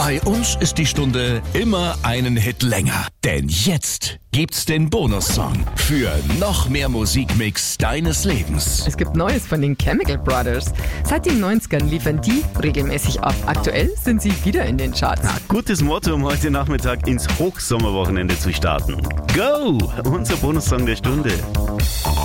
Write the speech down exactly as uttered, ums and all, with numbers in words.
Bei uns ist die Stunde immer einen Hit länger. Denn jetzt gibt's den Bonussong für noch mehr Musikmix deines Lebens. Es gibt Neues von den Chemical Brothers. Seit den neunzigern liefern die regelmäßig ab. Aktuell sind sie wieder in den Charts. Na, gutes Motto, um heute Nachmittag ins Hochsommerwochenende zu starten. Go! Unser Bonussong der Stunde.